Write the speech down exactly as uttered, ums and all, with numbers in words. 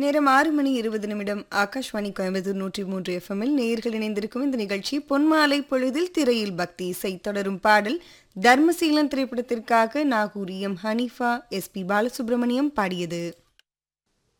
நேரம் ஆறு மணி இருபது நிமிடம். ஆகாஷ்வாணி கோயம்புத்தூர் நூற்றி மூன்று எஃப்எம்மில் நேயர்கள் இணைந்திருக்கும் இந்த நிகழ்ச்சி பொன்மாலை பொழுதில் திரையில் பக்தி இசை. தொடரும் பாடல் தர்மசீலன் திரைப்படத்திற்காக Nagore M Hanifa, S B Balasubramaniam பாடியது.